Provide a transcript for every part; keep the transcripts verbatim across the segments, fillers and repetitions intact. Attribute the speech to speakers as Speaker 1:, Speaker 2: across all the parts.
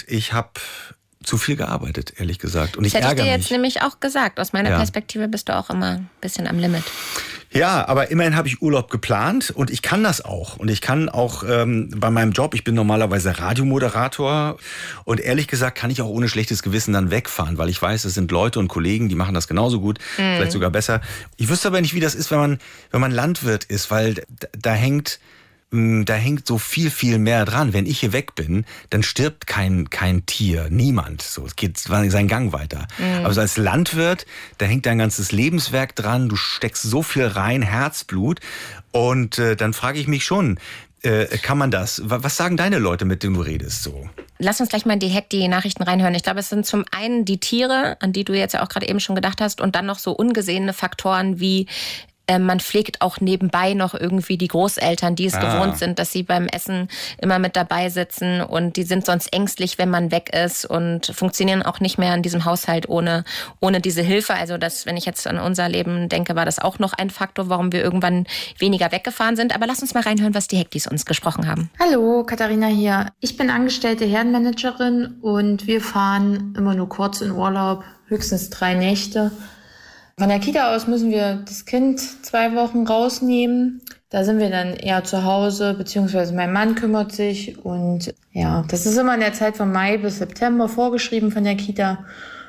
Speaker 1: und ich habe zu viel gearbeitet, ehrlich gesagt. Und ich
Speaker 2: das hätte
Speaker 1: ärgere
Speaker 2: ich dir
Speaker 1: mich.
Speaker 2: jetzt nämlich auch gesagt. Aus meiner
Speaker 1: ja.
Speaker 2: Perspektive bist du auch immer ein bisschen am Limit.
Speaker 1: Ja, aber immerhin habe ich Urlaub geplant und ich kann das auch. Und ich kann auch ähm, bei meinem Job, ich bin normalerweise Radiomoderator und ehrlich gesagt kann ich auch ohne schlechtes Gewissen dann wegfahren, weil ich weiß, es sind Leute und Kollegen, die machen das genauso gut, mhm. vielleicht sogar besser. Ich wüsste aber nicht, wie das ist, wenn man, wenn man Landwirt ist, weil da, da hängt... Da hängt so viel, viel mehr dran. Wenn ich hier weg bin, dann stirbt kein, kein Tier, niemand. So, es geht seinen Gang weiter. Mhm. Aber so als Landwirt, da hängt dein ganzes Lebenswerk dran. Du steckst so viel rein, Herzblut. Und äh, dann frage ich mich schon, äh, kann man das? Was sagen deine Leute, mit denen du redest? So?
Speaker 2: Lass uns gleich mal direkt die Nachrichten reinhören. Ich glaube, es sind zum einen die Tiere, an die du jetzt ja auch gerade eben schon gedacht hast, und dann noch so ungesehene Faktoren wie man pflegt auch nebenbei noch irgendwie die Großeltern, die es ah. gewohnt sind, dass sie beim Essen immer mit dabei sitzen und die sind sonst ängstlich, wenn man weg ist und funktionieren auch nicht mehr in diesem Haushalt ohne, ohne diese Hilfe. Also das, wenn ich jetzt an unser Leben denke, war das auch noch ein Faktor, warum wir irgendwann weniger weggefahren sind. Aber lass uns mal reinhören, was die Hektis uns gesprochen haben.
Speaker 3: Hallo, Katharina hier. Ich bin angestellte Herdenmanagerin und wir fahren immer nur kurz in Urlaub, höchstens drei Nächte. Von der Kita aus müssen wir das Kind zwei Wochen rausnehmen. Da sind wir dann eher zu Hause, beziehungsweise mein Mann kümmert sich. Und ja, das ist immer in der Zeit von Mai bis September vorgeschrieben von der Kita.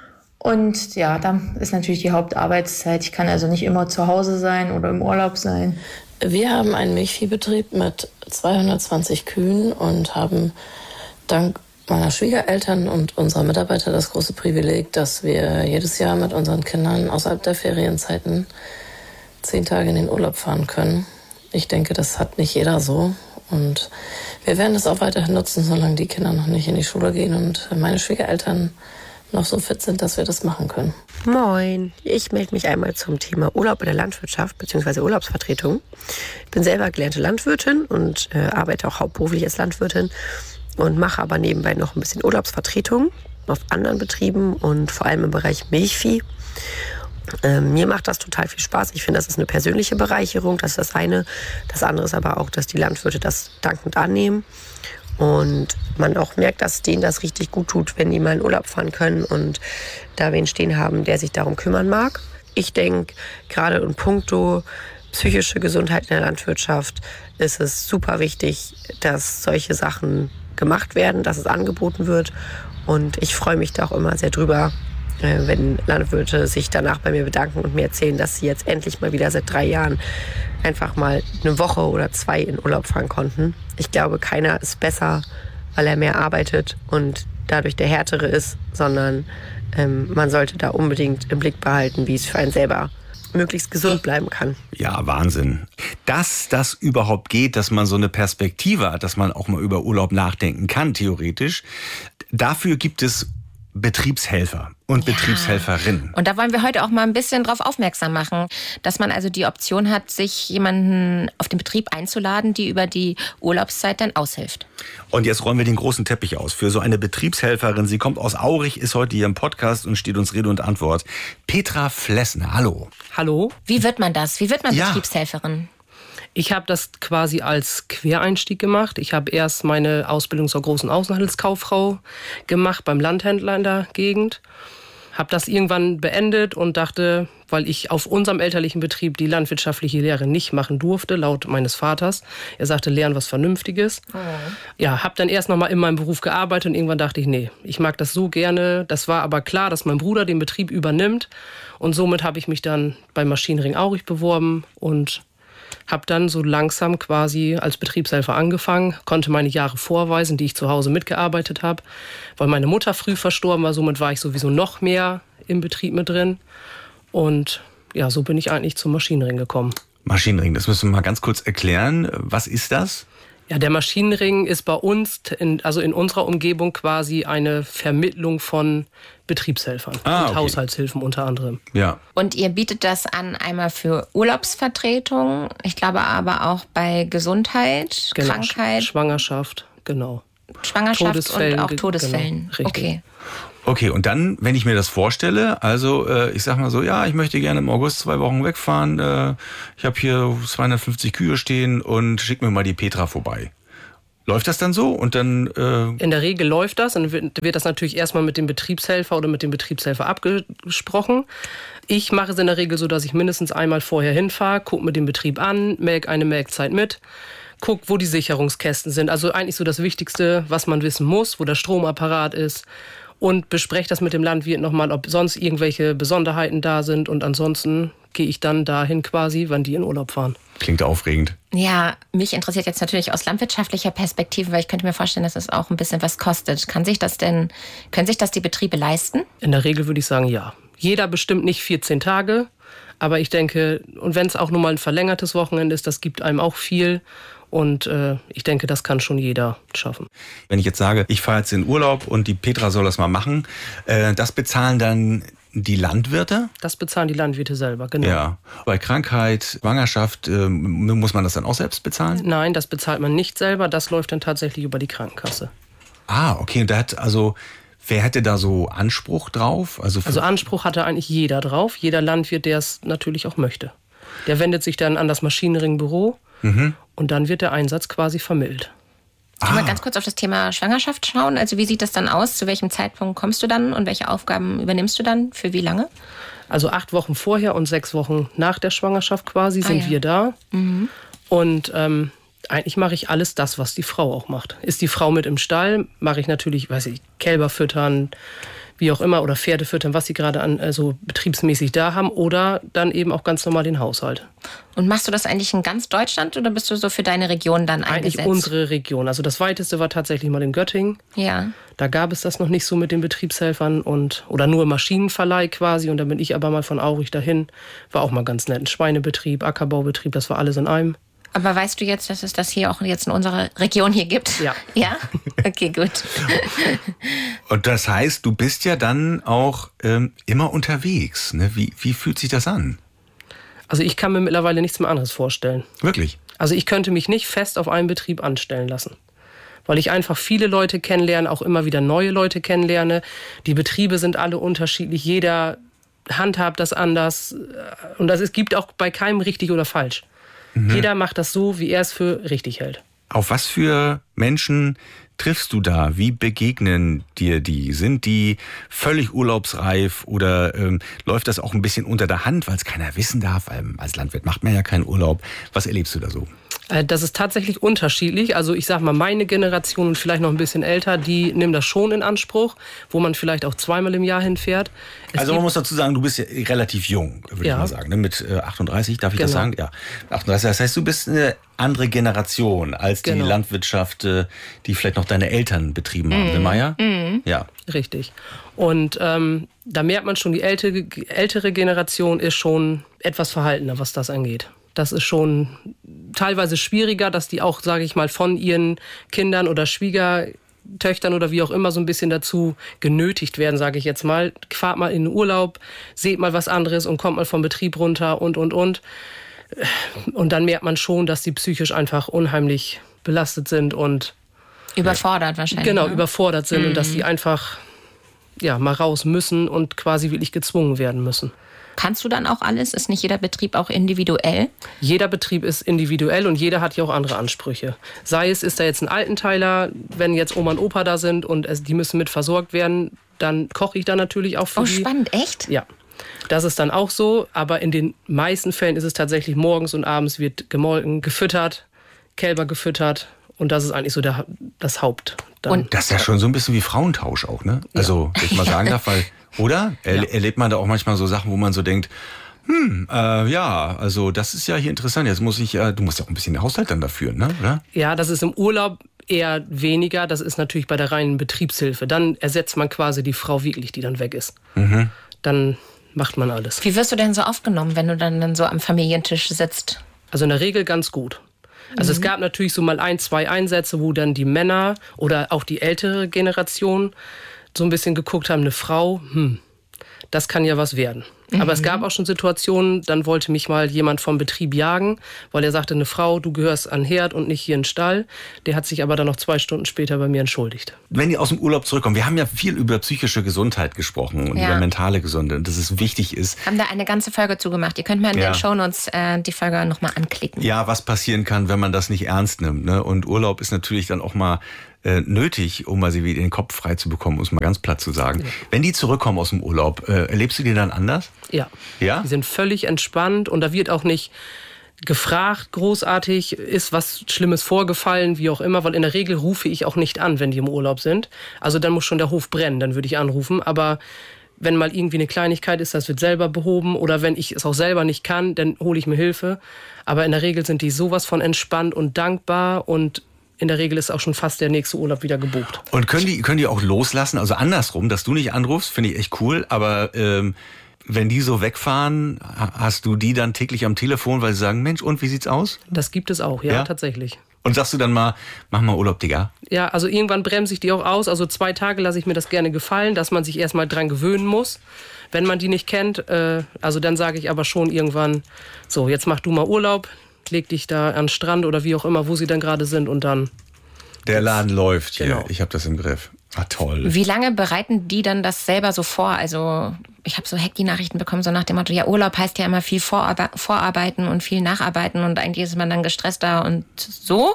Speaker 3: Und ja, da ist natürlich die Hauptarbeitszeit. Ich kann also nicht immer zu Hause sein oder im Urlaub sein.
Speaker 4: Wir haben einen Milchviehbetrieb mit zweihundertzwanzig Kühen und haben dank meiner Schwiegereltern und unserer Mitarbeiter das große Privileg, dass wir jedes Jahr mit unseren Kindern außerhalb der Ferienzeiten zehn Tage in den Urlaub fahren können. Ich denke, das hat nicht jeder so. Und wir werden es auch weiterhin nutzen, solange die Kinder noch nicht in die Schule gehen und meine Schwiegereltern noch so fit sind, dass wir das machen können.
Speaker 5: Moin, ich melde mich einmal zum Thema Urlaub in der Landwirtschaft bzw. Urlaubsvertretung. Ich bin selber gelernte Landwirtin und äh, arbeite auch hauptberuflich als Landwirtin. Und mache aber nebenbei noch ein bisschen Urlaubsvertretung auf anderen Betrieben und vor allem im Bereich Milchvieh. Ähm, mir macht das total viel Spaß. Ich finde, das ist eine persönliche Bereicherung, das ist das eine. Das andere ist aber auch, dass die Landwirte das dankend annehmen und man auch merkt, dass denen das richtig gut tut, wenn die mal in Urlaub fahren können und da wen stehen haben, der sich darum kümmern mag. Ich denke, gerade in puncto psychische Gesundheit in der Landwirtschaft ist es super wichtig, dass solche Sachen gemacht werden, dass es angeboten wird. Und ich freue mich da auch immer sehr drüber, wenn Landwirte sich danach bei mir bedanken und mir erzählen, dass sie jetzt endlich mal wieder seit drei Jahren einfach mal eine Woche oder zwei in Urlaub fahren konnten. Ich glaube, keiner ist besser, weil er mehr arbeitet und dadurch der Härtere ist, sondern ähm, man sollte da unbedingt im Blick behalten, wie es für einen selber möglichst gesund bleiben kann.
Speaker 1: Ja, Wahnsinn. Dass das überhaupt geht, dass man so eine Perspektive hat, dass man auch mal über Urlaub nachdenken kann, theoretisch. Dafür gibt es Betriebshelfer und ja. Betriebshelferinnen.
Speaker 2: Und da wollen wir heute auch mal ein bisschen drauf aufmerksam machen, dass man also die Option hat, sich jemanden auf den Betrieb einzuladen, die über die Urlaubszeit dann aushilft.
Speaker 1: Und jetzt rollen wir den großen Teppich aus für so eine Betriebshelferin. Sie kommt aus Aurich, ist heute hier im Podcast und steht uns Rede und Antwort. Petra Flessner, hallo.
Speaker 6: Hallo.
Speaker 2: Wie wird man das? Wie wird man
Speaker 1: ja.
Speaker 2: Betriebshelferin?
Speaker 6: Ich habe das quasi als Quereinstieg gemacht. Ich habe erst meine Ausbildung zur großen Außenhandelskauffrau gemacht beim Landhändler in der Gegend. Habe das irgendwann beendet und dachte, weil ich auf unserem elterlichen Betrieb die landwirtschaftliche Lehre nicht machen durfte, laut meines Vaters. Er sagte, lernen was Vernünftiges. Oh. Ja, habe dann erst noch mal in meinem Beruf gearbeitet und irgendwann dachte ich, nee, ich mag das so gerne. Das war aber klar, dass mein Bruder den Betrieb übernimmt. Und somit habe ich mich dann beim Maschinenring Aurich beworben und habe dann so langsam quasi als Betriebshelfer angefangen, konnte meine Jahre vorweisen, die ich zu Hause mitgearbeitet habe, weil meine Mutter früh verstorben war, somit war ich sowieso noch mehr im Betrieb mit drin. Und ja, so bin ich eigentlich zum Maschinenring gekommen.
Speaker 1: Maschinenring, das müssen wir mal ganz kurz erklären. Was ist das?
Speaker 6: Ja, der Maschinenring ist bei uns, in, also in unserer Umgebung quasi eine Vermittlung von Betriebshelfern
Speaker 1: ah,
Speaker 6: und
Speaker 1: okay.
Speaker 6: Haushaltshilfen unter anderem.
Speaker 1: Ja.
Speaker 2: Und ihr bietet das an einmal für Urlaubsvertretung, ich glaube aber auch bei Gesundheit,
Speaker 6: genau,
Speaker 2: Krankheit.
Speaker 6: Schwangerschaft, genau.
Speaker 2: Schwangerschaft
Speaker 6: Todesfällen,
Speaker 2: und auch Todesfällen.
Speaker 6: Genau,
Speaker 2: okay.
Speaker 1: Okay, und dann, wenn ich mir das vorstelle, also äh, ich sag mal so, ja, ich möchte gerne im August zwei Wochen wegfahren, äh, ich habe hier zweihundertfünfzig Kühe stehen und schick mir mal die Petra vorbei. Läuft das dann so und dann... Äh
Speaker 6: In der Regel läuft das und wird, wird das natürlich erstmal mit dem Betriebshelfer oder mit dem Betriebshelfer abgesprochen. Ich mache es in der Regel so, dass ich mindestens einmal vorher hinfahre, gucke mir den Betrieb an, melke eine Melkzeit mit, gucke, wo die Sicherungskästen sind. Also eigentlich so das Wichtigste, was man wissen muss, wo der Stromapparat ist. Und bespreche das mit dem Landwirt nochmal, ob sonst irgendwelche Besonderheiten da sind. Und ansonsten gehe ich dann dahin quasi, wann die in Urlaub fahren.
Speaker 1: Klingt aufregend.
Speaker 2: Ja, mich interessiert jetzt natürlich aus landwirtschaftlicher Perspektive, weil ich könnte mir vorstellen, dass es auch ein bisschen was kostet. Kann sich das denn, können sich das die Betriebe leisten?
Speaker 6: In der Regel würde ich sagen, ja. Jeder bestimmt nicht vierzehn Tage. Aber ich denke, und wenn es auch nur mal ein verlängertes Wochenende ist, das gibt einem auch viel. Und äh, ich denke, das kann schon jeder schaffen.
Speaker 1: Wenn ich jetzt sage, ich fahre jetzt in Urlaub und die Petra soll das mal machen, äh, das bezahlen dann die Landwirte?
Speaker 6: Das bezahlen die Landwirte selber, genau.
Speaker 1: Ja. Bei Krankheit, Schwangerschaft, äh, muss man das dann auch selbst bezahlen?
Speaker 6: Nein, das bezahlt man nicht selber. Das läuft dann tatsächlich über die Krankenkasse.
Speaker 1: Ah, okay. Und da hat also... Wer hätte da so Anspruch drauf? Also,
Speaker 6: also Anspruch hatte eigentlich jeder drauf. Jeder Landwirt, der es natürlich auch möchte. Der wendet sich dann an das Maschinenringbüro mhm. und dann wird der Einsatz quasi vermittelt.
Speaker 2: Ich will ah. mal ganz kurz auf das Thema Schwangerschaft schauen. Also wie sieht das dann aus? Zu welchem Zeitpunkt kommst du dann und welche Aufgaben übernimmst du dann? Für wie lange?
Speaker 6: Also acht Wochen vorher und sechs Wochen nach der Schwangerschaft quasi sind ah, ja. wir da. Mhm. Und ähm, eigentlich mache ich alles das, was die Frau auch macht. Ist die Frau mit im Stall, mache ich natürlich, weiß ich, Kälber füttern, wie auch immer, oder Pferde füttern, was sie gerade an, also betriebsmäßig da haben, oder dann eben auch ganz normal den Haushalt.
Speaker 2: Und machst du das eigentlich in ganz Deutschland oder bist du so für deine Region dann eingesetzt?
Speaker 6: Eigentlich unsere Region. Also das weiteste war tatsächlich mal in Göttingen.
Speaker 2: Ja.
Speaker 6: Da gab es das noch nicht so mit den Betriebshelfern und oder nur Maschinenverleih quasi. Und da bin ich aber mal von Aurich dahin. War auch mal ganz nett. Ein Schweinebetrieb, Ackerbaubetrieb, das war alles in einem.
Speaker 2: Aber weißt du jetzt, dass es das hier auch jetzt in unserer Region hier gibt?
Speaker 6: Ja.
Speaker 2: Ja? Okay, gut.
Speaker 1: Und das heißt, du bist ja dann auch ähm, immer unterwegs. Ne? Wie, wie fühlt sich das an?
Speaker 6: Also ich kann mir mittlerweile nichts mehr anderes vorstellen.
Speaker 1: Wirklich?
Speaker 6: Also ich könnte mich nicht fest auf einen Betrieb anstellen lassen. Weil ich einfach viele Leute kennenlerne, auch immer wieder neue Leute kennenlerne. Die Betriebe sind alle unterschiedlich. Jeder handhabt das anders. Und das, es gibt auch bei keinem richtig oder falsch. Mhm. Jeder macht das so, wie er es für richtig hält.
Speaker 1: Auf was für Menschen triffst du da? Wie begegnen dir die? Sind die völlig urlaubsreif oder ähm, läuft das auch ein bisschen unter der Hand, weil es keiner wissen darf? Weil als Landwirt macht man ja keinen Urlaub. Was erlebst du da so?
Speaker 6: Das ist tatsächlich unterschiedlich. Also ich sag mal, meine Generation und vielleicht noch ein bisschen älter, die nehmen das schon in Anspruch, wo man vielleicht auch zweimal im Jahr hinfährt. Es
Speaker 1: also man muss dazu sagen, du bist ja relativ jung, würde ja. ich mal sagen. Ne? Mit achtunddreißig, darf ich genau. das sagen? Ja, achtunddreißig. Das heißt, du bist eine andere Generation als die genau. Landwirtschaft, die vielleicht noch deine Eltern betrieben haben, mm. ne, Maja?
Speaker 6: Mm.
Speaker 1: Ja.
Speaker 6: Richtig. Und ähm, da merkt man schon, die ältere, ältere Generation ist schon etwas verhaltener, was das angeht. Das ist schon teilweise schwieriger, dass die auch, sage ich mal, von ihren Kindern oder Schwiegertöchtern oder wie auch immer so ein bisschen dazu genötigt werden, sage ich jetzt mal. Fahrt mal in den Urlaub, seht mal was anderes und kommt mal vom Betrieb runter und, und, und. Und dann merkt man schon, dass die psychisch einfach unheimlich belastet sind und
Speaker 2: überfordert wahrscheinlich.
Speaker 6: Genau,
Speaker 2: ne?
Speaker 6: überfordert sind
Speaker 2: mhm.
Speaker 6: und dass die einfach ja, mal raus müssen und quasi wirklich gezwungen werden müssen.
Speaker 2: Kannst du dann auch alles? Ist nicht jeder Betrieb auch individuell?
Speaker 6: Jeder Betrieb ist individuell und jeder hat ja auch andere Ansprüche. Sei es, ist da jetzt ein Altenteiler, wenn jetzt Oma und Opa da sind und es, die müssen mit versorgt werden, dann koche ich da natürlich auch für
Speaker 2: oh,
Speaker 6: die.
Speaker 2: Oh, spannend, echt?
Speaker 6: Ja. Das ist dann auch so, aber in den meisten Fällen ist es tatsächlich morgens und abends wird gemolken, gefüttert, Kälber gefüttert und das ist eigentlich so der, das Haupt. Dann.
Speaker 1: Und das ist ja schon so ein bisschen wie Frauentausch auch, ne? Also, wenn ich mal sagen darf, weil, oder? Er, ja. Erlebt man da auch manchmal so Sachen, wo man so denkt, hm, äh, ja, also das ist ja hier interessant, jetzt muss ich, äh, du musst ja auch ein bisschen den Haushalt dann dafür, ne? Oder?
Speaker 6: Ja, das ist im Urlaub eher weniger, das ist natürlich bei der reinen Betriebshilfe. Dann ersetzt man quasi die Frau wirklich, die dann weg ist. Mhm. Dann macht man alles.
Speaker 2: Wie wirst du denn so aufgenommen, wenn du dann, dann so am Familientisch sitzt? Also
Speaker 6: in der Regel ganz gut. Also mhm. es gab natürlich so mal ein, zwei Einsätze, wo dann die Männer oder auch die ältere Generation so ein bisschen geguckt haben, eine Frau, hm, das kann ja was werden. Mhm. Aber es gab auch schon Situationen, dann wollte mich mal jemand vom Betrieb jagen, weil er sagte, eine Frau, du gehörst an den Herd und nicht hier in den Stall. Der hat sich aber dann noch zwei Stunden später bei mir entschuldigt.
Speaker 1: Wenn die aus dem Urlaub zurückkommen, wir haben ja viel über psychische Gesundheit gesprochen und ja. über mentale Gesundheit und dass es wichtig ist.
Speaker 2: Haben da eine ganze Folge zugemacht. Ihr könnt mal in ja. den Shownotes äh, die Folge nochmal anklicken.
Speaker 1: Ja, was passieren kann, wenn man das nicht ernst nimmt. Ne? Und Urlaub ist natürlich dann auch mal äh, nötig, um mal sie wieder den Kopf frei zu bekommen, um es mal ganz platt zu sagen. Ja. Wenn die zurückkommen aus dem Urlaub, äh, erlebst du die dann anders?
Speaker 6: Ja.
Speaker 1: Ja?
Speaker 6: Die sind völlig entspannt und da wird auch nicht gefragt, großartig, ist was Schlimmes vorgefallen, wie auch immer, weil in der Regel rufe ich auch nicht an, wenn die im Urlaub sind. Also dann muss schon der Hof brennen, dann würde ich anrufen, aber wenn mal irgendwie eine Kleinigkeit ist, das wird selber behoben oder wenn ich es auch selber nicht kann, dann hole ich mir Hilfe. Aber in der Regel sind die sowas von entspannt und dankbar und in der Regel ist auch schon fast der nächste Urlaub wieder gebucht.
Speaker 1: Und können die, können die auch loslassen? Also andersrum, dass du nicht anrufst, finde ich echt cool, aber ähm, wenn die so wegfahren, hast du die dann täglich am Telefon, weil sie sagen, Mensch, und wie sieht's aus?
Speaker 6: Das gibt es auch, ja, ja? tatsächlich.
Speaker 1: Und sagst du dann mal, mach mal Urlaub, Digga?
Speaker 6: Ja, also irgendwann bremse ich die auch aus. Also zwei Tage lasse ich mir das gerne gefallen, dass man sich erstmal dran gewöhnen muss, wenn man die nicht kennt. Äh, also dann sage ich aber schon irgendwann, so, jetzt mach du mal Urlaub, leg dich da an den Strand oder wie auch immer, wo sie dann gerade sind und dann...
Speaker 1: Der Laden läuft hier,
Speaker 6: genau.
Speaker 1: Ich habe das im Griff. Ah, toll.
Speaker 2: Wie lange bereiten die dann das selber so vor? Also ich habe so Hack-die-Nachrichten bekommen, so nach dem Motto, ja, Urlaub heißt ja immer viel Vorarbe- Vorarbeiten und viel Nacharbeiten und eigentlich ist man dann gestresster und so.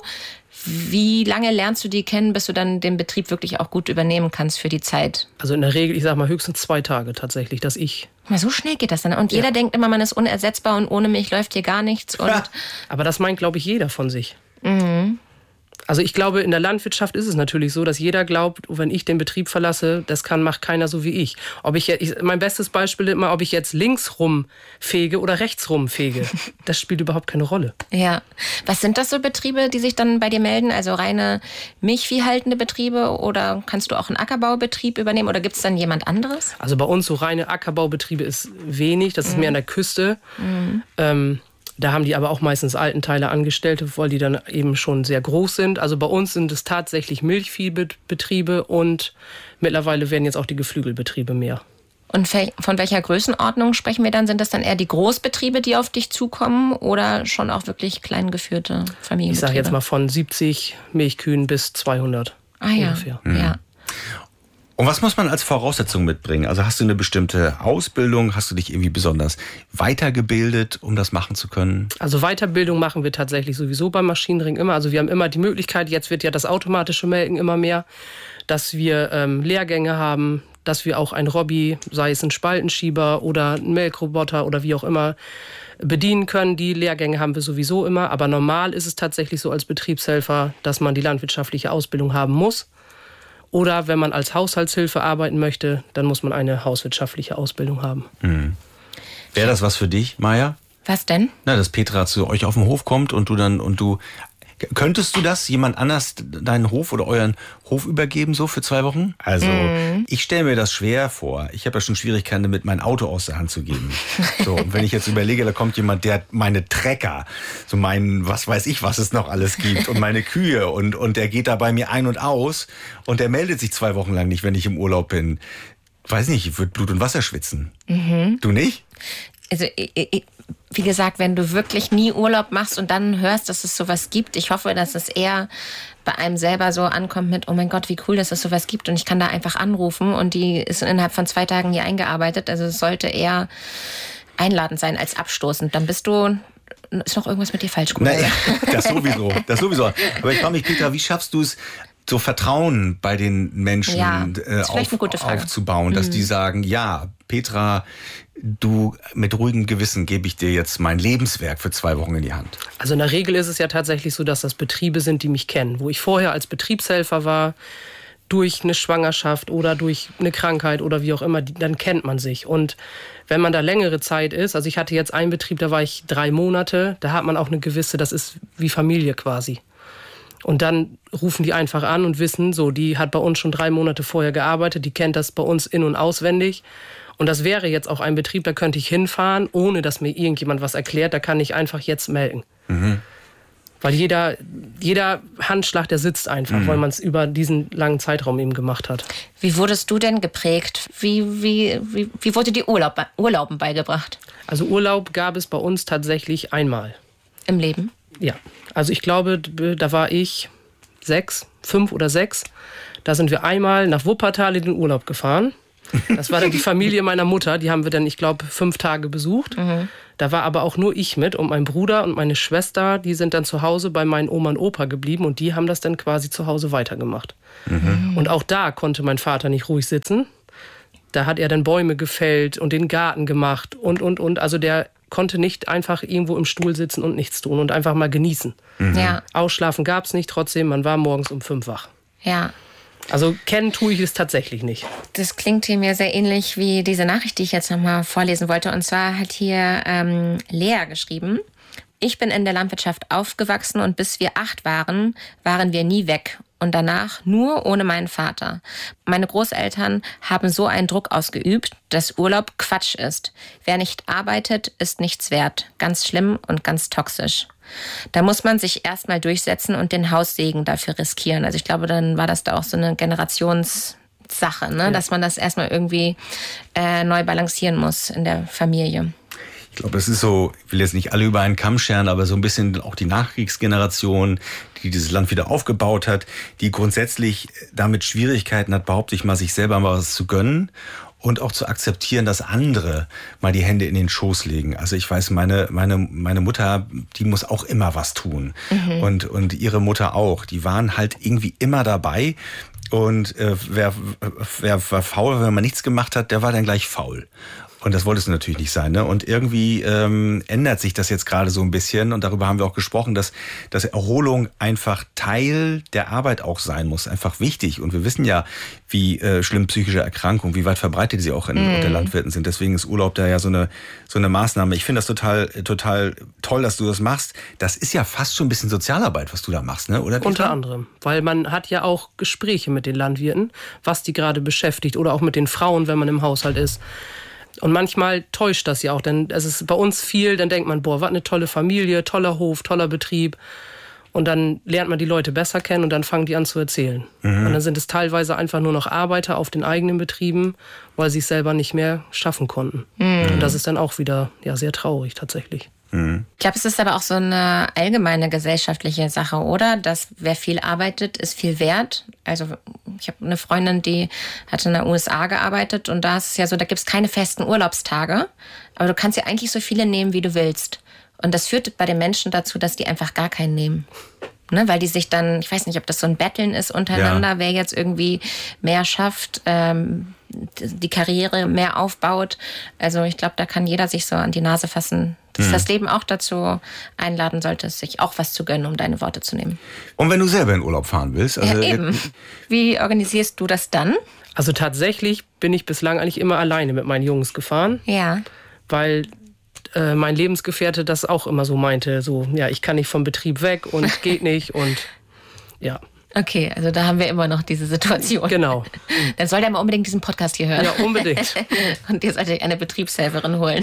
Speaker 2: Wie lange lernst du die kennen, bis du dann den Betrieb wirklich auch gut übernehmen kannst für die Zeit?
Speaker 6: Also in der Regel, ich sag mal, höchstens zwei Tage tatsächlich, dass ich...
Speaker 2: Na, so schnell geht das dann. Und jeder ja. denkt immer, man ist unersetzbar und ohne mich läuft hier gar nichts. Und
Speaker 6: aber das meint, glaube ich, jeder von sich.
Speaker 2: Mhm.
Speaker 6: Also ich glaube, in der Landwirtschaft ist es natürlich so, dass jeder glaubt, wenn ich den Betrieb verlasse, das kann, macht keiner so wie ich. Ob ich, ich mein bestes Beispiel ist immer, ob ich jetzt links rum fege oder rechts rum fege. Das spielt überhaupt keine Rolle.
Speaker 2: Ja. Was sind das so Betriebe, die sich dann bei dir melden? Also reine milchviehhaltende Betriebe oder kannst du auch einen Ackerbaubetrieb übernehmen oder gibt es dann jemand anderes?
Speaker 6: Also bei uns so reine Ackerbaubetriebe ist wenig, das ist mhm. mehr an der Küste. Mhm. Ähm, Da haben die aber auch meistens Altenteile Angestellte, weil die dann eben schon sehr groß sind. Also bei uns sind es tatsächlich Milchviehbetriebe und mittlerweile werden jetzt auch die Geflügelbetriebe mehr.
Speaker 2: Und von welcher Größenordnung sprechen wir dann? Sind das dann eher die Großbetriebe, die auf dich zukommen oder schon auch wirklich kleingeführte Familienbetriebe?
Speaker 6: Ich sage jetzt mal von siebzig Milchkühen bis zweihundert
Speaker 2: ah, ja.
Speaker 6: ungefähr.
Speaker 1: Mhm.
Speaker 2: Ja.
Speaker 1: Und was muss man als Voraussetzung mitbringen? Also hast du eine bestimmte Ausbildung? Hast du dich irgendwie besonders weitergebildet, um das machen zu können?
Speaker 6: Also Weiterbildung machen wir tatsächlich sowieso beim Maschinenring immer. Also wir haben immer die Möglichkeit, jetzt wird ja das automatische Melken immer mehr, dass wir ähm, Lehrgänge haben, dass wir auch ein Robby, sei es ein Spaltenschieber oder ein Melkroboter oder wie auch immer, bedienen können. Die Lehrgänge haben wir sowieso immer. Aber normal ist es tatsächlich so als Betriebshelfer, dass man die landwirtschaftliche Ausbildung haben muss. Oder wenn man als Haushaltshilfe arbeiten möchte, dann muss man eine hauswirtschaftliche Ausbildung haben.
Speaker 1: Hm. Wäre das was für dich, Maja?
Speaker 2: Was denn?
Speaker 1: Na, dass Petra zu euch auf den Hof kommt und du dann und du könntest du das jemand anders deinen Hof oder euren Hof übergeben so für zwei Wochen? Also mm. ich stelle mir das schwer vor. Ich habe ja schon Schwierigkeiten damit, mein Auto aus der Hand zu geben. So, und wenn ich jetzt überlege, da kommt jemand, der meine Trecker, so mein, was weiß ich, was es noch alles gibt und meine Kühe und und der geht da bei mir ein und aus und der meldet sich zwei Wochen lang nicht, wenn ich im Urlaub bin. Weiß nicht, ich würde Blut und Wasser schwitzen. Mhm. Du nicht?
Speaker 2: Also ich, ich, wie gesagt, wenn du wirklich nie Urlaub machst und dann hörst, dass es sowas gibt, ich hoffe, dass es eher bei einem selber so ankommt mit, oh mein Gott, wie cool, dass es sowas gibt und ich kann da einfach anrufen und die ist innerhalb von zwei Tagen hier eingearbeitet. Also es sollte eher einladend sein als abstoßend. Dann bist du, ist noch irgendwas mit dir falsch gemacht.
Speaker 1: Naja, das sowieso, das sowieso. Aber ich frage mich, Petra, wie schaffst du es, so Vertrauen bei den Menschen
Speaker 2: ja,
Speaker 1: äh, auf, aufzubauen, dass mhm. die sagen, ja, Petra, du, mit ruhigem Gewissen gebe ich dir jetzt mein Lebenswerk für zwei Wochen in die Hand.
Speaker 6: Also in der Regel ist es ja tatsächlich so, dass das Betriebe sind, die mich kennen. Wo ich vorher als Betriebshelfer war, durch eine Schwangerschaft oder durch eine Krankheit oder wie auch immer, dann kennt man sich. Und wenn man da längere Zeit ist, also ich hatte jetzt einen Betrieb, da war ich drei Monate, da hat man auch eine gewisse, das ist wie Familie quasi. Und dann rufen die einfach an und wissen, so, die hat bei uns schon drei Monate vorher gearbeitet, die kennt das bei uns in- und auswendig. Und das wäre jetzt auch ein Betrieb, da könnte ich hinfahren, ohne dass mir irgendjemand was erklärt, da kann ich einfach jetzt melken. Mhm. Weil jeder, jeder Handschlag, der sitzt einfach, mhm. weil man es über diesen langen Zeitraum eben gemacht hat.
Speaker 2: Wie wurdest du denn geprägt? Wie, wie, wie, wie wurde dir Urlaub, Urlauben beigebracht?
Speaker 6: Also Urlaub gab es bei uns tatsächlich einmal.
Speaker 2: Im Leben?
Speaker 6: Ja. Also ich glaube, da war ich sechs, fünf oder sechs. Da sind wir einmal nach Wuppertal in den Urlaub gefahren. Das war dann die Familie meiner Mutter. Die haben wir dann, ich glaube, fünf Tage besucht. Mhm. Da war aber auch nur ich mit und mein Bruder und meine Schwester, die sind dann zu Hause bei meinen Oma und Opa geblieben und die haben das dann quasi zu Hause weitergemacht. Mhm. Und auch da konnte mein Vater nicht ruhig sitzen. Da hat er dann Bäume gefällt und den Garten gemacht und, und, und. Also der konnte nicht einfach irgendwo im Stuhl sitzen und nichts tun und einfach mal genießen.
Speaker 2: Mhm. Ja.
Speaker 6: Ausschlafen gab es nicht, trotzdem, man war morgens um fünf wach.
Speaker 2: Ja.
Speaker 6: Also kennen tue ich es tatsächlich nicht.
Speaker 2: Das klingt hier mir sehr ähnlich wie diese Nachricht, die ich jetzt nochmal vorlesen wollte. Und zwar hat hier ähm, Lea geschrieben: Ich bin in der Landwirtschaft aufgewachsen und bis wir acht waren, waren wir nie weg. Und danach nur ohne meinen Vater. Meine Großeltern haben so einen Druck ausgeübt, dass Urlaub Quatsch ist. Wer nicht arbeitet, ist nichts wert. Ganz schlimm und ganz toxisch. Da muss man sich erstmal durchsetzen und den Haussegen dafür riskieren. Also ich glaube, dann war das da auch so eine Generationssache, ne? Ja. Dass man das erstmal irgendwie äh, neu balancieren muss in der Familie.
Speaker 1: Ich glaube, das ist so, ich will jetzt nicht alle über einen Kamm scheren, aber so ein bisschen auch die Nachkriegsgeneration, die dieses Land wieder aufgebaut hat, die grundsätzlich damit Schwierigkeiten hat, behaupte ich mal, sich selber mal was zu gönnen. Und auch zu akzeptieren, dass andere mal die Hände in den Schoß legen. Also ich weiß, meine meine meine Mutter, die muss auch immer was tun. Mhm. Und und ihre Mutter auch. Die waren halt irgendwie immer dabei. Und äh, wer, wer war faul, wenn man nichts gemacht hat, der war dann gleich faul. Und das wollte es natürlich nicht sein, ne? Und irgendwie ähm, ändert sich das jetzt gerade so ein bisschen. Und darüber haben wir auch gesprochen, dass, dass Erholung einfach Teil der Arbeit auch sein muss. Einfach wichtig. Und wir wissen ja, wie äh, schlimm psychische Erkrankungen, wie weit verbreitet sie auch in, mm. unter Landwirten sind. Deswegen ist Urlaub da ja so eine, so eine Maßnahme. Ich finde das total, total toll, dass du das machst. Das ist ja fast schon ein bisschen Sozialarbeit, was du da machst, ne? Oder?
Speaker 6: Unter anderem. Weil man hat ja auch Gespräche mit den Landwirten, was die gerade beschäftigt. Oder auch mit den Frauen, wenn man im Haushalt ist. Und manchmal täuscht das ja auch, denn es ist bei uns viel, dann denkt man, boah, was eine tolle Familie, toller Hof, toller Betrieb. Und dann lernt man die Leute besser kennen und dann fangen die an zu erzählen. Mhm. Und dann sind es teilweise einfach nur noch Arbeiter auf den eigenen Betrieben, weil sie es selber nicht mehr schaffen konnten. Mhm. Und das ist dann auch wieder ja, sehr traurig tatsächlich.
Speaker 2: Mhm. Ich glaube, es ist aber auch so eine allgemeine gesellschaftliche Sache, oder? Dass wer viel arbeitet, ist viel wert. Also ich habe eine Freundin, die hat in den U S A gearbeitet und da ist es ja so, da gibt es keine festen Urlaubstage, aber du kannst ja eigentlich so viele nehmen, wie du willst. Und das führt bei den Menschen dazu, dass die einfach gar keinen nehmen. Ne, weil die sich dann, ich weiß nicht, ob das so ein Betteln ist untereinander, ja. Wer jetzt irgendwie mehr schafft, ähm, die Karriere mehr aufbaut. Also ich glaube, da kann jeder sich so an die Nase fassen, dass mhm. das Leben auch dazu einladen sollte, sich auch was zu gönnen, um deine Worte zu nehmen.
Speaker 1: Und wenn du selber in Urlaub fahren willst?
Speaker 2: Also ja, eben. Wie organisierst du das dann?
Speaker 6: Also tatsächlich bin ich bislang eigentlich immer alleine mit meinen Jungs gefahren.
Speaker 2: Ja.
Speaker 6: Weil äh, mein Lebensgefährte das auch immer so meinte. So, ja, ich kann nicht vom Betrieb weg und geht nicht und ja.
Speaker 2: Okay, also da haben wir immer noch diese Situation.
Speaker 6: Genau.
Speaker 2: Dann soll der mal unbedingt diesen Podcast hier hören.
Speaker 6: Ja, unbedingt.
Speaker 2: Und ihr solltet eine Betriebshelferin holen.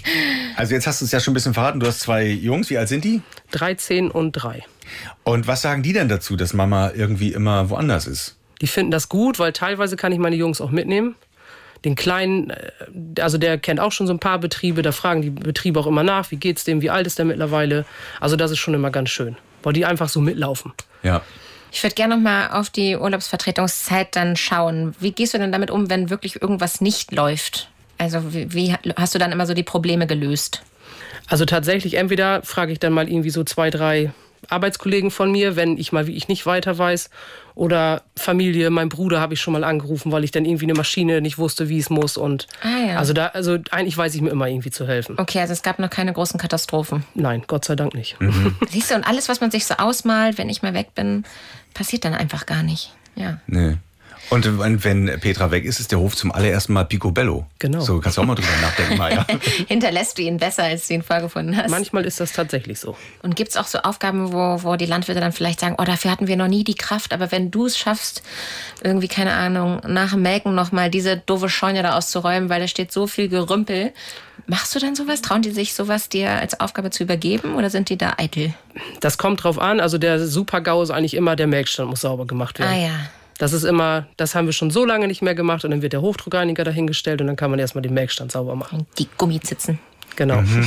Speaker 1: Also jetzt hast du es ja schon ein bisschen verraten. Du hast zwei Jungs. Wie alt sind die?
Speaker 6: dreizehn und drei.
Speaker 1: Und was sagen die denn dazu, dass Mama irgendwie immer woanders ist?
Speaker 6: Die finden das gut, weil teilweise kann ich meine Jungs auch mitnehmen. Den Kleinen, also der kennt auch schon so ein paar Betriebe. Da fragen die Betriebe auch immer nach, wie geht's dem, wie alt ist der mittlerweile. Also das ist schon immer ganz schön, weil die einfach so mitlaufen.
Speaker 1: Ja.
Speaker 2: Ich würde gerne noch mal auf die Urlaubsvertretungszeit dann schauen. Wie gehst du denn damit um, wenn wirklich irgendwas nicht läuft? Also wie, wie hast du dann immer so die Probleme gelöst?
Speaker 6: Also tatsächlich, entweder frage ich dann mal irgendwie so zwei, drei Arbeitskollegen von mir, wenn ich mal wie ich nicht weiter weiß. Oder Familie, mein Bruder habe ich schon mal angerufen, weil ich dann irgendwie eine Maschine nicht wusste, wie es muss. Und
Speaker 2: ah, ja.
Speaker 6: also da, also eigentlich weiß ich mir immer irgendwie zu helfen.
Speaker 2: Okay, also es gab noch keine großen Katastrophen.
Speaker 6: Nein, Gott sei Dank nicht.
Speaker 1: Mhm.
Speaker 2: Siehst du, und alles, was man sich so ausmalt, wenn ich mal weg bin, passiert dann einfach gar nicht. Ja.
Speaker 1: Nee. Und wenn Petra weg ist, ist der Hof zum allerersten Mal picobello.
Speaker 6: Genau.
Speaker 1: So kannst du auch mal drüber nachdenken, Maja.
Speaker 2: Hinterlässt du ihn besser, als du ihn vorgefunden hast.
Speaker 6: Manchmal ist das tatsächlich so.
Speaker 2: Und gibt es auch so Aufgaben, wo, wo die Landwirte dann vielleicht sagen, oh, dafür hatten wir noch nie die Kraft, aber wenn du es schaffst, irgendwie, keine Ahnung, nach dem Melken nochmal diese doofe Scheune da auszuräumen, weil da steht so viel Gerümpel. Machst du dann sowas? Trauen die sich sowas dir als Aufgabe zu übergeben oder sind die da eitel?
Speaker 6: Das kommt drauf an. Also der Super-GAU ist eigentlich immer, der Melkstand muss sauber gemacht werden.
Speaker 2: Ah ja.
Speaker 6: Das ist immer, das haben wir schon so lange nicht mehr gemacht und dann wird der Hochdruckreiniger dahingestellt und dann kann man erstmal den Melkstand sauber machen.
Speaker 2: Die Gummizitzen.
Speaker 6: Genau.
Speaker 1: Mhm.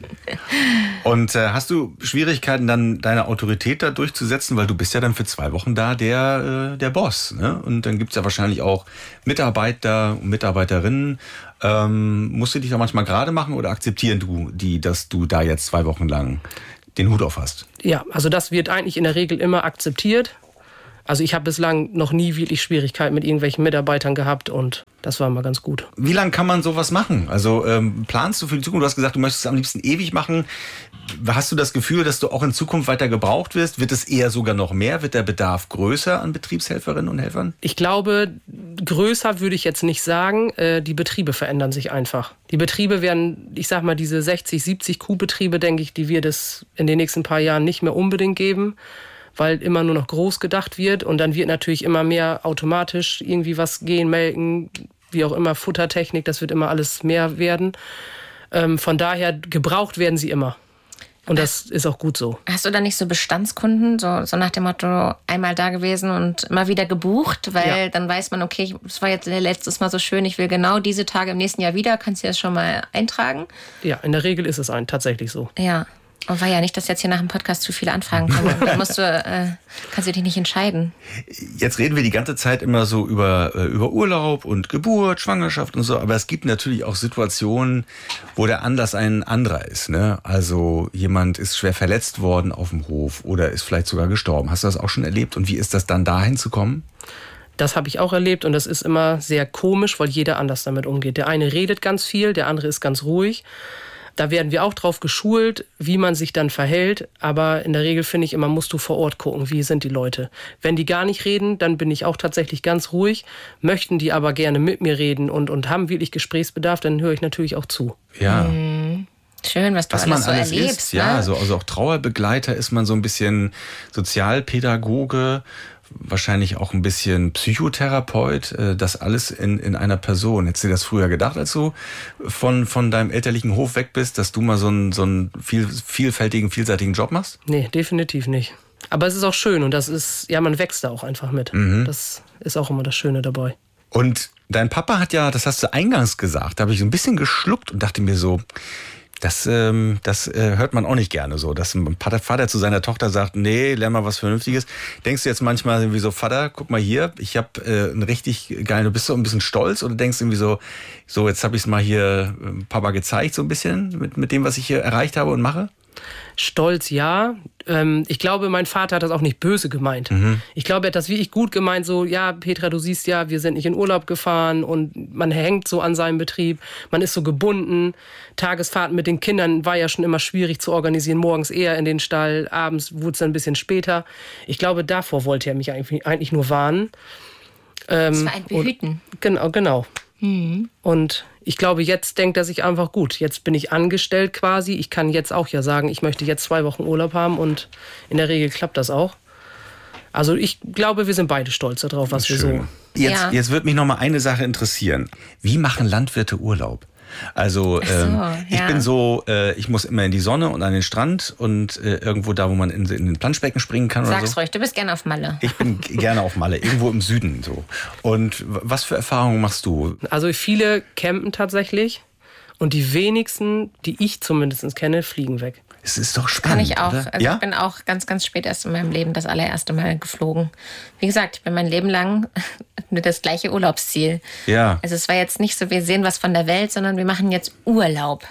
Speaker 1: Und äh, hast du Schwierigkeiten, dann deine Autorität da durchzusetzen? Weil du bist ja dann für zwei Wochen da der, äh, der Boss. Ne? Und dann gibt's ja wahrscheinlich auch Mitarbeiter und Mitarbeiterinnen. Ähm, musst du dich da manchmal gerade machen oder akzeptieren du die, dass du da jetzt zwei Wochen lang den Hut auf hast?
Speaker 6: Ja, also das wird eigentlich in der Regel immer akzeptiert. Also ich habe bislang noch nie wirklich Schwierigkeiten mit irgendwelchen Mitarbeitern gehabt und das war immer ganz gut.
Speaker 1: Wie lange kann man sowas machen? Also ähm, planst du für die Zukunft? Du hast gesagt, du möchtest es am liebsten ewig machen. Hast du das Gefühl, dass du auch in Zukunft weiter gebraucht wirst? Wird es eher sogar noch mehr? Wird der Bedarf größer an Betriebshelferinnen und Helfern?
Speaker 6: Ich glaube, größer würde ich jetzt nicht sagen. Die Betriebe verändern sich einfach. Die Betriebe werden, ich sag mal, diese sechzig, siebzig Kuhbetriebe, denke ich, die wird es in den nächsten paar Jahren nicht mehr unbedingt geben, weil immer nur noch groß gedacht wird und dann wird natürlich immer mehr automatisch irgendwie was gehen, melken, wie auch immer, Futtertechnik, das wird immer alles mehr werden. Ähm, von daher, gebraucht werden sie immer. Und das ist auch gut so.
Speaker 2: Hast du da nicht so Bestandskunden, so, so nach dem Motto, einmal da gewesen und immer wieder gebucht? Weil ja. Dann weiß man, okay, das war jetzt letztes Mal so schön, ich will genau diese Tage im nächsten Jahr wieder. Kannst du das schon mal eintragen?
Speaker 6: Ja, in der Regel ist es ein, tatsächlich so.
Speaker 2: Ja. Oh, war ja nicht, dass jetzt hier nach dem Podcast zu viele Anfragen kommen. Dann musst du, äh, kannst du dich nicht entscheiden.
Speaker 1: Jetzt reden wir die ganze Zeit immer so über, äh, über Urlaub und Geburt, Schwangerschaft und so. Aber es gibt natürlich auch Situationen, wo der Anlass ein anderer ist. Ne? Also jemand ist schwer verletzt worden auf dem Hof oder ist vielleicht sogar gestorben. Hast du das auch schon erlebt? Und wie ist das dann, dahin zu kommen?
Speaker 6: Das habe ich auch erlebt und das ist immer sehr komisch, weil jeder anders damit umgeht. Der eine redet ganz viel, der andere ist ganz ruhig. Da werden wir auch drauf geschult, wie man sich dann verhält. Aber in der Regel finde ich immer, musst du vor Ort gucken, wie sind die Leute. Wenn die gar nicht reden, dann bin ich auch tatsächlich ganz ruhig. Möchten die aber gerne mit mir reden und, und haben wirklich Gesprächsbedarf, dann höre ich natürlich auch zu.
Speaker 1: Ja.
Speaker 2: Mhm. Schön, was du
Speaker 1: was
Speaker 2: alles
Speaker 1: man
Speaker 2: so
Speaker 1: alles
Speaker 2: erlebst.
Speaker 1: Ist.
Speaker 2: Ne?
Speaker 1: Ja, also, also auch Trauerbegleiter ist man so ein bisschen Sozialpädagoge, wahrscheinlich auch ein bisschen Psychotherapeut, das alles in, in einer Person. Hättest du dir das früher gedacht, als du von, von deinem elterlichen Hof weg bist, dass du mal so einen, so einen viel, vielfältigen, vielseitigen Job machst?
Speaker 6: Nee, definitiv nicht. Aber es ist auch schön und das ist, ja, man wächst da auch einfach mit. Mhm. Das ist auch immer das Schöne dabei.
Speaker 1: Und dein Papa hat ja, das hast du eingangs gesagt, da habe ich so ein bisschen geschluckt und dachte mir so, Das, ähm, das äh, hört man auch nicht gerne so, dass ein Vater zu seiner Tochter sagt, nee, lern mal was Vernünftiges. Denkst du jetzt manchmal irgendwie so, Vater, guck mal hier, ich habe äh, einen richtig geilen, du bist so ein bisschen stolz oder denkst irgendwie so, so jetzt habe ich es mal hier äh, Papa gezeigt so ein bisschen mit, mit dem, was ich hier erreicht habe und mache?
Speaker 6: Stolz, ja. Ähm, ich glaube, mein Vater hat das auch nicht böse gemeint. Mhm. Ich glaube, er hat das wirklich gut gemeint, so, ja, Petra, du siehst ja, wir sind nicht in Urlaub gefahren und man hängt so an seinem Betrieb, man ist so gebunden. Tagesfahrten mit den Kindern war ja schon immer schwierig zu organisieren, morgens eher in den Stall, abends wurde es dann ein bisschen später. Ich glaube, davor wollte er mich eigentlich, eigentlich nur warnen. Ähm,
Speaker 2: das war ein Behüten.
Speaker 6: Und, genau, genau. Mhm. Und ich glaube, jetzt denkt er sich einfach, gut, jetzt bin ich angestellt quasi. Ich kann jetzt auch ja sagen, ich möchte jetzt zwei Wochen Urlaub haben und in der Regel klappt das auch. Also ich glaube, wir sind beide stolz darauf, was
Speaker 1: Schön.
Speaker 6: wir so...
Speaker 1: Jetzt,
Speaker 2: ja.
Speaker 1: jetzt würde mich noch mal eine Sache interessieren. Wie machen Landwirte Urlaub? Also
Speaker 2: so,
Speaker 1: ähm,
Speaker 2: ja.
Speaker 1: ich bin so, äh, ich muss immer in die Sonne und an den Strand und äh, irgendwo da, wo man in, in den Planschbecken springen kann oder
Speaker 2: Sag's
Speaker 1: so.
Speaker 2: ruhig, du bist gerne auf Malle.
Speaker 1: Ich bin gerne auf Malle, irgendwo im Süden so. Und was für Erfahrungen machst du?
Speaker 6: Also viele campen tatsächlich und die wenigsten, die ich zumindest kenne, fliegen weg.
Speaker 1: Es ist doch spannend,
Speaker 2: Kann ich auch.
Speaker 1: oder?
Speaker 2: Also
Speaker 1: ja?
Speaker 2: ich bin auch ganz, ganz spät erst in meinem Leben das allererste Mal geflogen. Wie gesagt, ich bin mein Leben lang mit das gleiche Urlaubsziel.
Speaker 1: Ja.
Speaker 2: Also es war jetzt nicht so, wir sehen was von der Welt, sondern wir machen jetzt Urlaub.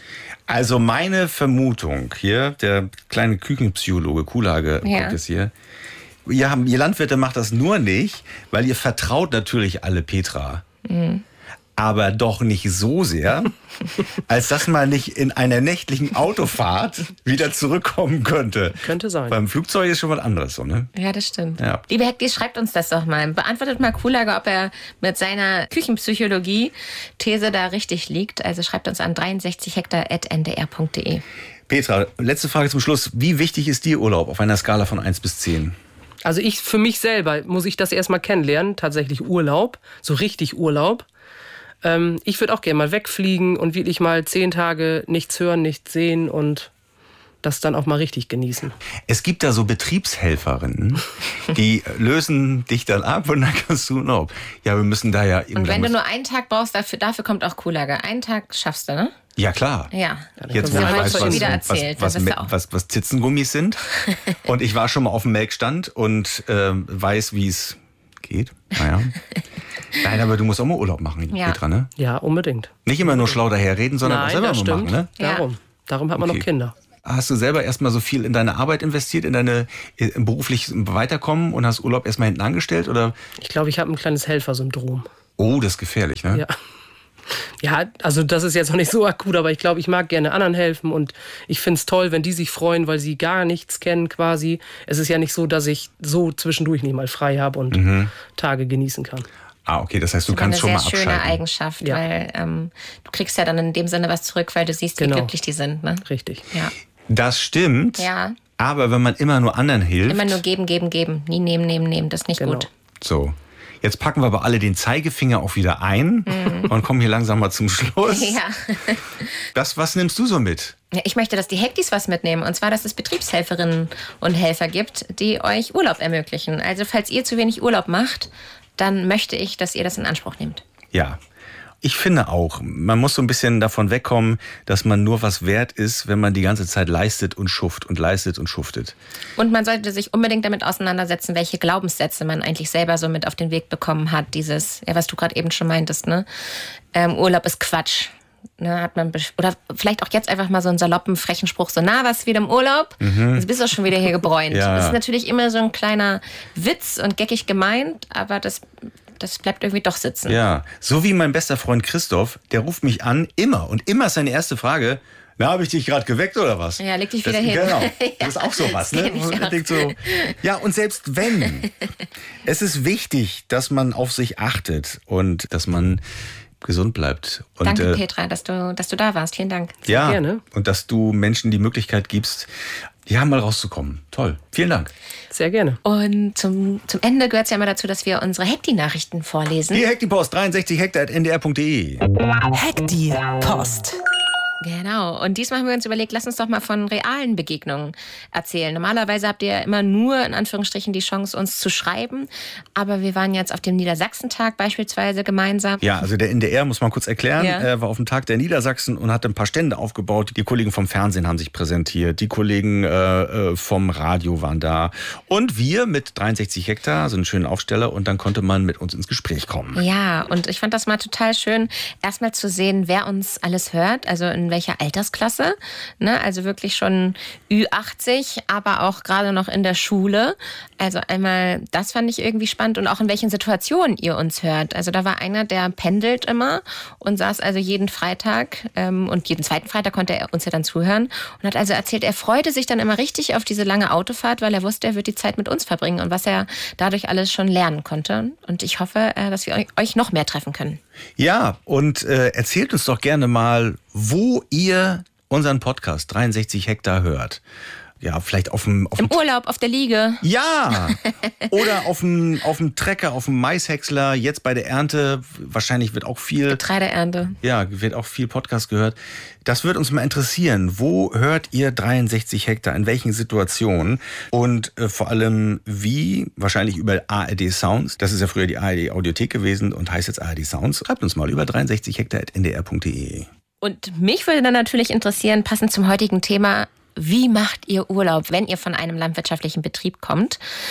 Speaker 1: Also meine Vermutung hier, der kleine Küchenpsychologe Kuhlhage
Speaker 2: Ja.
Speaker 1: kommt jetzt hier. Ihr, habt, ihr Landwirte macht das nur nicht, weil ihr vertraut natürlich alle Petra.
Speaker 2: Mhm.
Speaker 1: aber doch nicht so sehr, als dass man nicht in einer nächtlichen Autofahrt wieder zurückkommen könnte.
Speaker 6: Könnte sein.
Speaker 1: Beim Flugzeug ist schon was anderes, so, ne?
Speaker 2: Ja, das stimmt. Ja.
Speaker 1: Ja.
Speaker 2: Liebe Hekti, schreibt uns das doch mal. Beantwortet mal Kuhlager, ob er mit seiner Küchenpsychologie-These da richtig liegt. Also schreibt uns an dreiundsechzig hektar at n d r punkt d e.
Speaker 1: Petra, letzte Frage zum Schluss. Wie wichtig ist dir Urlaub auf einer Skala von eins bis zehn?
Speaker 6: Also ich, für mich selber muss ich das erstmal kennenlernen, tatsächlich Urlaub, so richtig Urlaub. Ähm, ich würde auch gerne mal wegfliegen und wirklich mal zehn Tage nichts hören, nichts sehen und das dann auch mal richtig genießen.
Speaker 1: Es gibt da so Betriebshelferinnen, die lösen dich dann ab und dann kannst du Urlaub. Ja, wir müssen da ja...
Speaker 2: Und wenn du nur einen Tag brauchst, dafür, dafür kommt auch Kuhlager. Einen Tag schaffst du, ne?
Speaker 1: Ja, klar.
Speaker 2: Ja.
Speaker 1: Jetzt, wo
Speaker 2: wir
Speaker 1: ich
Speaker 2: haben
Speaker 1: weiß,
Speaker 2: schon
Speaker 1: was,
Speaker 2: wieder
Speaker 1: was,
Speaker 2: erzählt.
Speaker 1: was,
Speaker 2: das
Speaker 1: was,
Speaker 2: auch.
Speaker 1: was, was Zitzengummis sind. Und ich war schon mal auf dem Melkstand und äh, weiß, wie es geht. Naja. Nein, aber du musst auch mal Urlaub machen,
Speaker 2: Ja.
Speaker 1: Petra, ne?
Speaker 6: Ja, unbedingt.
Speaker 1: Nicht immer nur schlau daherreden, sondern auch
Speaker 6: Nein,
Speaker 1: selber
Speaker 6: das
Speaker 1: mal
Speaker 6: stimmt.
Speaker 1: machen, ne?
Speaker 2: Ja.
Speaker 6: Darum. Darum hat man
Speaker 1: Okay.
Speaker 6: noch Kinder.
Speaker 1: Hast du selber erstmal so viel in deine Arbeit investiert, in deine in beruflich Weiterkommen und hast Urlaub erstmal hinten angestellt? Oder?
Speaker 6: Ich glaube, ich habe ein kleines Helfersyndrom.
Speaker 1: Oh, das ist gefährlich, ne?
Speaker 6: Ja. Ja, also das ist jetzt noch nicht so akut, aber ich glaube, ich mag gerne anderen helfen und ich finde es toll, wenn die sich freuen, weil sie gar nichts kennen quasi. Es ist ja nicht so, dass ich so zwischendurch nicht mal frei habe und
Speaker 1: Mhm.
Speaker 6: Tage genießen kann.
Speaker 1: Ah, okay, das heißt, du
Speaker 2: Das ist
Speaker 1: kannst schon
Speaker 2: eine
Speaker 1: mal
Speaker 2: sehr schöne
Speaker 1: abschalten.
Speaker 2: Eigenschaft,
Speaker 6: Ja.
Speaker 2: weil ähm, du kriegst ja dann in dem Sinne was zurück, weil du siehst, wie
Speaker 6: Genau.
Speaker 2: glücklich die sind. Ne?
Speaker 6: Richtig.
Speaker 2: Ja.
Speaker 1: Das stimmt.
Speaker 2: Ja.
Speaker 1: Aber wenn man immer nur anderen hilft.
Speaker 2: Immer nur geben, geben, geben. Nie nehmen, nehmen, nehmen. Das ist nicht
Speaker 6: Genau.
Speaker 2: gut.
Speaker 1: So. Jetzt packen wir aber alle den Zeigefinger auch wieder ein und kommen hier langsam mal zum Schluss.
Speaker 2: Ja.
Speaker 1: Das, was nimmst du so mit?
Speaker 2: Ja, ich möchte, dass die Hektis was mitnehmen. Und zwar, dass es Betriebshelferinnen und Helfer gibt, die euch Urlaub ermöglichen. Also falls ihr zu wenig Urlaub macht, dann möchte ich, dass ihr das in Anspruch nehmt.
Speaker 1: Ja. Ich finde auch, man muss so ein bisschen davon wegkommen, dass man nur was wert ist, wenn man die ganze Zeit leistet und schuft und leistet und schuftet.
Speaker 2: Und man sollte sich unbedingt damit auseinandersetzen, welche Glaubenssätze man eigentlich selber so mit auf den Weg bekommen hat. Dieses, ja, was du gerade eben schon meintest, ne? Ähm, Urlaub ist Quatsch. Ne, hat man besch- oder vielleicht auch jetzt einfach mal so einen saloppen, frechen Spruch, so, na, was, wieder im Urlaub? Jetzt bist du schon wieder hier gebräunt.
Speaker 1: Ja.
Speaker 2: Das ist natürlich immer so ein kleiner Witz und geckig gemeint, aber das, das bleibt irgendwie doch sitzen.
Speaker 1: Ja, so wie mein bester Freund Christoph, der ruft mich an, immer. Und immer ist seine erste Frage, na, habe ich dich gerade geweckt oder was?
Speaker 2: Ja, leg dich
Speaker 1: das,
Speaker 2: wieder hin.
Speaker 1: Genau,
Speaker 2: Ja,
Speaker 1: das ist auch sowas.
Speaker 2: das
Speaker 1: Ne?
Speaker 2: kenn ich
Speaker 1: Und man
Speaker 2: auch.
Speaker 1: denkt so, ja, und selbst wenn, es ist wichtig, dass man auf sich achtet und dass man gesund bleibt. Und,
Speaker 2: Danke,
Speaker 1: äh,
Speaker 2: Petra, dass du, dass du da warst. Vielen Dank.
Speaker 1: ja,
Speaker 6: gerne.
Speaker 1: und dass du Menschen die Möglichkeit gibst, ja, mal rauszukommen. Toll. Vielen Dank.
Speaker 6: Sehr gerne.
Speaker 2: Und zum, zum Ende gehört es ja immer dazu, dass wir unsere Hekti-Nachrichten vorlesen.
Speaker 1: Die Hekti-Post, dreiundsechzig hektar at n d r punkt d e.
Speaker 7: Hekti-Post.
Speaker 2: Genau. Und diesmal haben wir uns überlegt, lass uns doch mal von realen Begegnungen erzählen. Normalerweise habt ihr ja immer nur, in Anführungsstrichen, die Chance, uns zu schreiben. Aber wir waren jetzt auf dem Niedersachsentag beispielsweise gemeinsam.
Speaker 1: Ja, also der N D R, muss man kurz erklären,
Speaker 2: Ja.
Speaker 1: äh, war auf dem Tag der Niedersachsen und hatte ein paar Stände aufgebaut. Die Kollegen vom Fernsehen haben sich präsentiert, die Kollegen äh, äh, vom Radio waren da. Und wir mit dreiundsechzig Hektar, so einen schönen Aufsteller, und dann konnte man mit uns ins Gespräch kommen.
Speaker 2: Ja, und ich fand das mal total schön, erstmal zu sehen, wer uns alles hört, also in welcher Altersklasse. Ne? Also wirklich schon Ü achtzig, aber auch gerade noch in der Schule. Also einmal, das fand ich irgendwie spannend und auch in welchen Situationen ihr uns hört. Also da war einer, der pendelt immer und saß also jeden Freitag ähm, und jeden zweiten Freitag konnte er uns ja dann zuhören und hat also erzählt, er freute sich dann immer richtig auf diese lange Autofahrt, weil er wusste, er wird die Zeit mit uns verbringen und was er dadurch alles schon lernen konnte. Und ich hoffe, äh, dass wir euch noch mehr treffen können.
Speaker 1: Ja, und äh, erzählt uns doch gerne mal, wo ihr unseren Podcast dreiundsechzig Hektar hört. Ja, vielleicht auf dem... Auf
Speaker 2: Im
Speaker 1: dem
Speaker 2: Urlaub, auf der Liege.
Speaker 1: Ja, oder auf dem, auf dem Trecker, auf dem Maishäcksler, jetzt bei der Ernte, wahrscheinlich wird auch viel...
Speaker 2: Getreideernte.
Speaker 1: Ja, wird auch viel Podcast gehört. Das wird uns mal interessieren. Wo hört ihr dreiundsechzig Hektar? In welchen Situationen? Und äh, vor allem wie? Wahrscheinlich über A R D Sounds. Das ist ja früher die A R D Audiothek gewesen und heißt jetzt A R D Sounds. Schreibt uns mal über dreiundsechzig hektar at n d r punkt d e.
Speaker 2: Und mich würde dann natürlich interessieren, passend zum heutigen Thema, wie macht ihr Urlaub, wenn ihr von einem landwirtschaftlichen Betrieb kommt?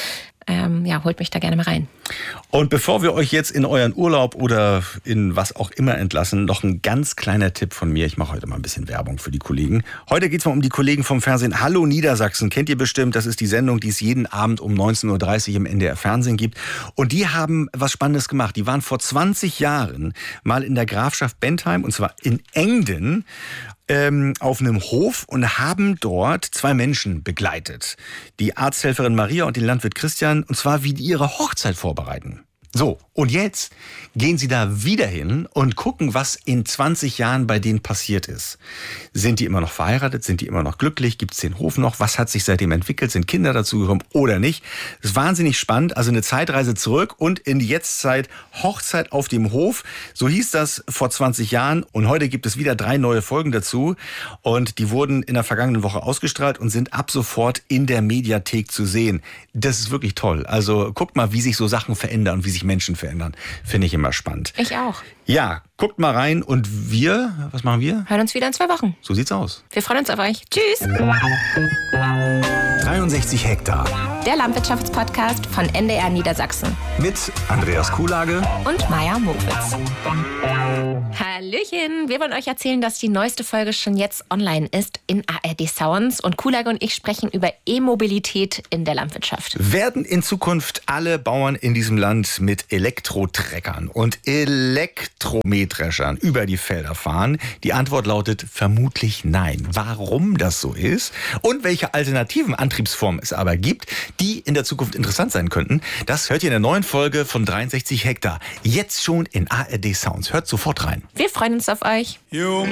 Speaker 2: ähm, ja, holt mich da gerne mal rein.
Speaker 1: Und bevor wir euch jetzt in euren Urlaub oder in was auch immer entlassen, noch ein ganz kleiner Tipp von mir. Ich mache heute mal ein bisschen Werbung für die Kollegen. Heute geht es mal um die Kollegen vom Fernsehen Hallo Niedersachsen. Kennt ihr bestimmt, das ist die Sendung, die es jeden Abend um neunzehn Uhr dreißig im N D R Fernsehen gibt. Und die haben was Spannendes gemacht. Die waren vor zwanzig Jahren mal in der Grafschaft Bentheim, und zwar in Engden, ähm, auf einem Hof und haben dort zwei Menschen begleitet. Die Arzthelferin Maria und den Landwirt Christian, und zwar wie die ihre Hochzeit vorbereiten. So, und jetzt gehen sie da wieder hin und gucken, was in zwanzig Jahren bei denen passiert ist. Sind die immer noch verheiratet? Sind die immer noch glücklich? Gibt es den Hof noch? Was hat sich seitdem entwickelt? Sind Kinder dazugekommen oder nicht? Das ist wahnsinnig spannend. Also eine Zeitreise zurück und in die Jetztzeit. Hochzeit auf dem Hof. So hieß das vor zwanzig Jahren. Und heute gibt es wieder drei neue Folgen dazu. Und die wurden in der vergangenen Woche ausgestrahlt und sind ab sofort in der Mediathek zu sehen. Das ist wirklich toll. Also guckt mal, wie sich so Sachen verändern und wie sich Menschen verändern. Finde ich immer spannend.
Speaker 2: Ich auch.
Speaker 1: Ja, guckt mal rein und wir, was machen wir?
Speaker 2: Hören uns wieder in zwei Wochen.
Speaker 1: So sieht's aus.
Speaker 2: Wir freuen uns auf euch. Tschüss.
Speaker 8: dreiundsechzig Hektar.
Speaker 2: Der Landwirtschaftspodcast von N D R Niedersachsen.
Speaker 8: Mit Andreas Kuhlage
Speaker 2: und Maja Mokwitz. Hallöchen. Wir wollen euch erzählen, dass die neueste Folge schon jetzt online ist in A R D Sounds. Und Kuhlage und ich sprechen über E-Mobilität in der Landwirtschaft.
Speaker 1: Werden in Zukunft alle Bauern in diesem Land mit Elektrotreckern und Elektromähdreschern über die Felder fahren? Die Antwort lautet vermutlich nein. Warum das so ist und welche alternativen Antriebsformen es aber gibt, die in der Zukunft interessant sein könnten, das hört ihr in der neuen Folge von dreiundsechzig Hektar. Jetzt schon in A R D Sounds. Hört sofort rein.
Speaker 2: Wir freuen uns auf euch.